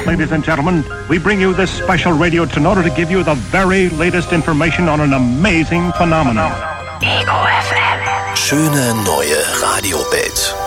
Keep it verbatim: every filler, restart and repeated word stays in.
Ladies and gentlemen, we bring you this special radio in order to give you the very latest information on an amazing phenomenon. Ego F M. Schöne neue Radiowelt.